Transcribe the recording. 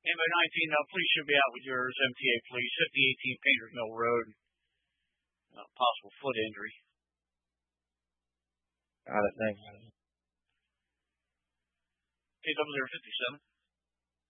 Number 19, police should be out with yours, MTA police, 5018 Painters Mill Road. Possible foot injury. Got it, thanks. Case 0057.